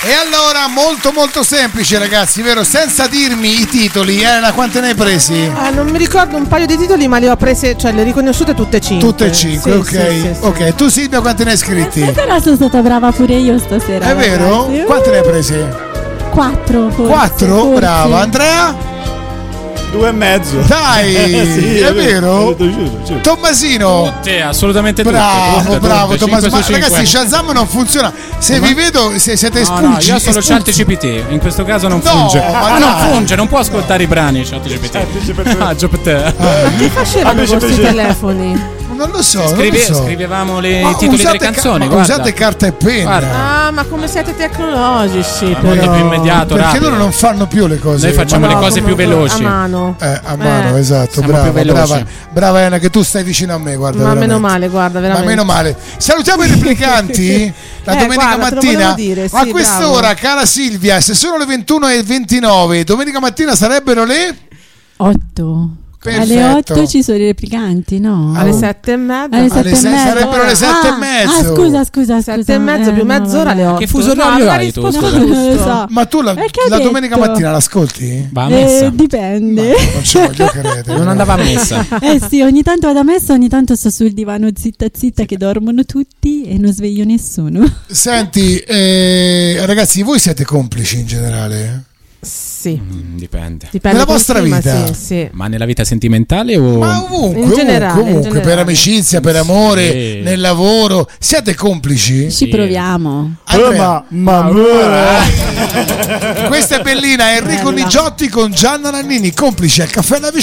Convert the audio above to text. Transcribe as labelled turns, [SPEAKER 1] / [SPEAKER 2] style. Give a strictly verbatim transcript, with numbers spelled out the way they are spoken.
[SPEAKER 1] E allora molto molto semplice ragazzi, vero? Senza dirmi i titoli, Elena, quante ne hai presi?
[SPEAKER 2] Ah, non mi ricordo un paio di titoli, ma le ho prese, cioè le riconosciute tutte e cinque.
[SPEAKER 1] Tutte e cinque,
[SPEAKER 2] sì,
[SPEAKER 1] ok.
[SPEAKER 2] Sì, sì, sì.
[SPEAKER 1] Ok, tu Silvia quante ne hai scritti?
[SPEAKER 3] Eh, però sono stata brava pure io stasera.
[SPEAKER 1] È vero?
[SPEAKER 3] ragazzi.
[SPEAKER 1] Quante ne hai prese?
[SPEAKER 3] Quattro forse.
[SPEAKER 1] Quattro?
[SPEAKER 3] forse.
[SPEAKER 1] Brava. Andrea?
[SPEAKER 4] Due e mezzo.
[SPEAKER 1] Dai,
[SPEAKER 4] sì,
[SPEAKER 1] è vero?
[SPEAKER 4] Giuro, giuro.
[SPEAKER 1] Tommasino?
[SPEAKER 5] Tutte, assolutamente tutte.
[SPEAKER 1] Bravo,
[SPEAKER 5] tutte,
[SPEAKER 1] bravo
[SPEAKER 5] tutte,
[SPEAKER 1] Tommaso.
[SPEAKER 5] cinque
[SPEAKER 1] Ma
[SPEAKER 5] su cinque.
[SPEAKER 1] ragazzi, Shazam non funziona. Se
[SPEAKER 5] Ma-
[SPEAKER 1] vi vedo, se siete
[SPEAKER 5] No, no,
[SPEAKER 1] espulsi.
[SPEAKER 5] io sono
[SPEAKER 1] espulsi.
[SPEAKER 5] ChatGPT, in questo caso non
[SPEAKER 1] No,
[SPEAKER 5] funge.
[SPEAKER 1] ma
[SPEAKER 5] Ah, non
[SPEAKER 1] dai.
[SPEAKER 5] funge, non può ascoltare i brani ChatGPT. Ah, G P T.
[SPEAKER 2] Ma che facevano
[SPEAKER 4] Ah,
[SPEAKER 2] questi
[SPEAKER 4] invece-
[SPEAKER 2] telefoni?
[SPEAKER 1] Non lo so,
[SPEAKER 5] Scrive-
[SPEAKER 1] non lo so.
[SPEAKER 5] Scrivevamo le-
[SPEAKER 1] Ma
[SPEAKER 5] i titoli
[SPEAKER 1] usate
[SPEAKER 5] delle canzoni,
[SPEAKER 1] ca- ma
[SPEAKER 5] guarda.
[SPEAKER 1] usate carta e penna.
[SPEAKER 5] Guarda.
[SPEAKER 2] Ah, ma come siete tecnologici,
[SPEAKER 5] Ma
[SPEAKER 2] però.
[SPEAKER 5] molto più immediato,
[SPEAKER 1] Perché
[SPEAKER 5] rapido.
[SPEAKER 1] loro non fanno più le cose.
[SPEAKER 5] Noi facciamo
[SPEAKER 2] Ma
[SPEAKER 5] le
[SPEAKER 2] no,
[SPEAKER 5] cose più
[SPEAKER 2] comunque,
[SPEAKER 5] veloci.
[SPEAKER 2] A mano.
[SPEAKER 1] Eh, a mano,
[SPEAKER 2] Eh.
[SPEAKER 1] esatto,
[SPEAKER 5] Siamo
[SPEAKER 1] brava,
[SPEAKER 5] più veloci.
[SPEAKER 1] brava, brava Elena, che tu stai vicino a me, guarda.
[SPEAKER 2] Ma
[SPEAKER 1] veramente.
[SPEAKER 2] meno male, guarda,
[SPEAKER 1] Ma
[SPEAKER 2] veramente.
[SPEAKER 1] meno male. Salutiamo i replicanti la
[SPEAKER 2] Eh,
[SPEAKER 1] domenica
[SPEAKER 2] guarda, te lo
[SPEAKER 1] mattina.
[SPEAKER 2] volevo dire,
[SPEAKER 1] a
[SPEAKER 2] sì,
[SPEAKER 1] quest'ora,
[SPEAKER 2] bravo.
[SPEAKER 1] cara Silvia, se sono le ventuno e ventinove, domenica mattina sarebbero le
[SPEAKER 3] Otto.
[SPEAKER 1] Perfetto.
[SPEAKER 3] Alle otto ci sono i replicanti, no?
[SPEAKER 2] Alle sette e mezza.
[SPEAKER 3] Alle
[SPEAKER 1] Alle
[SPEAKER 3] sette e
[SPEAKER 1] se-
[SPEAKER 3] mezza.
[SPEAKER 1] sarebbero le sette
[SPEAKER 3] ah,
[SPEAKER 1] e mezzo.
[SPEAKER 3] Ah, scusa, scusa,
[SPEAKER 2] Sette
[SPEAKER 3] scusa.
[SPEAKER 2] e mezza più
[SPEAKER 3] Eh, no,
[SPEAKER 2] mezz'ora alle
[SPEAKER 3] vabbè.
[SPEAKER 2] otto.
[SPEAKER 5] Che fuso
[SPEAKER 2] No,
[SPEAKER 5] orario
[SPEAKER 2] aveva
[SPEAKER 5] hai tu,
[SPEAKER 2] risposto
[SPEAKER 5] scusa?
[SPEAKER 3] No, non lo
[SPEAKER 2] giusto.
[SPEAKER 3] so.
[SPEAKER 1] Ma tu la,
[SPEAKER 3] Eh, che ha
[SPEAKER 1] la domenica
[SPEAKER 3] detto?
[SPEAKER 1] mattina l'ascolti?
[SPEAKER 5] Va a messa.
[SPEAKER 3] Eh, dipende.
[SPEAKER 1] Non ci voglio credere.
[SPEAKER 5] Non andava a messa.
[SPEAKER 3] Eh sì, ogni tanto vado a messa, ogni tanto sto sul divano zitta zitta che dormono tutti e non sveglio nessuno.
[SPEAKER 1] Senti, eh, ragazzi, voi siete complici in generale?
[SPEAKER 2] Sì.
[SPEAKER 5] Mm, dipende.
[SPEAKER 2] Dipende
[SPEAKER 1] Nella
[SPEAKER 2] con
[SPEAKER 1] vostra
[SPEAKER 2] chi, ma
[SPEAKER 1] vita?
[SPEAKER 2] Sì, sì.
[SPEAKER 5] Ma nella vita sentimentale o...
[SPEAKER 1] Ma ovunque,
[SPEAKER 2] In generale,
[SPEAKER 1] ovunque,
[SPEAKER 2] in
[SPEAKER 1] ovunque, per
[SPEAKER 2] generale.
[SPEAKER 1] amicizia, per amore,
[SPEAKER 5] Sì.
[SPEAKER 1] nel lavoro, siete complici?
[SPEAKER 3] Ci proviamo.
[SPEAKER 1] Andrea,
[SPEAKER 4] ma, ma,
[SPEAKER 1] questa è bellina, Enrico
[SPEAKER 3] Bella.
[SPEAKER 1] Nigiotti con Gianna Nannini, complici al Caffè La Vicina.